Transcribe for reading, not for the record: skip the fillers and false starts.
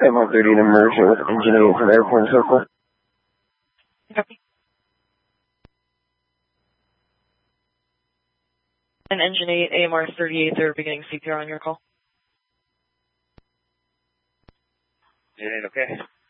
AMR 30 to merge with engine 8 from airport and so forth. Copy. And engine 8, AMR 38, they're beginning CPR on your call. Engine 8, okay.